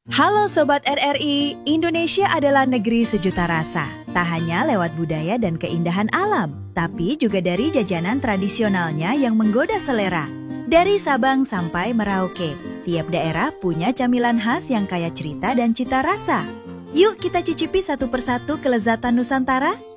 Halo Sobat RRI, Indonesia adalah negeri sejuta rasa. Tak hanya lewat budaya dan keindahan alam, tapi juga dari jajanan tradisionalnya yang menggoda selera. Dari Sabang sampai Merauke, tiap daerah punya camilan khas yang kaya cerita dan cita rasa. Yuk kita cicipi satu persatu kelezatan Nusantara.